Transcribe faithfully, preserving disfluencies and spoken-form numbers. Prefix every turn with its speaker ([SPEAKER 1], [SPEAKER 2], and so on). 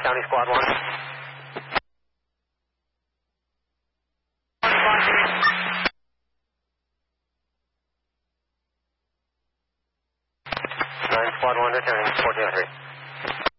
[SPEAKER 1] County Squad one. nine Squad one returning, fourteen oh three.